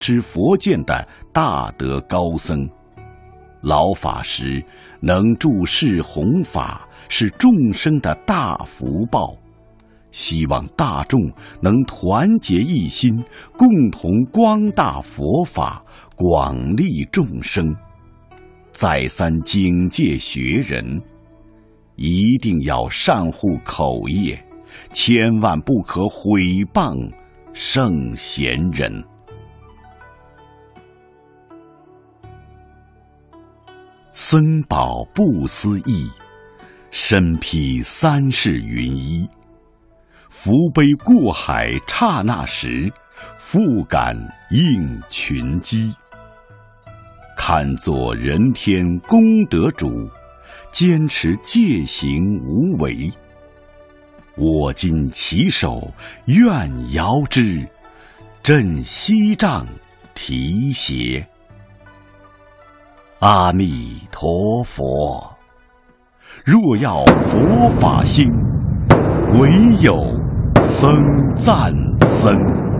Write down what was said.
持佛见的大德高僧。老法师能注释弘法，是众生的大福报。希望大众能团结一心，共同光大佛法，广利众生。再三警戒学人，一定要善护口业，千万不可毁谤圣贤人。僧宝不思议，身披三世云衣。福杯过海刹那时，复感应群机。看作人天功德主，坚持戒行无为。我今起手愿遥之，振西杖提携。阿弥陀佛，若要佛法兴，唯有僧赞僧。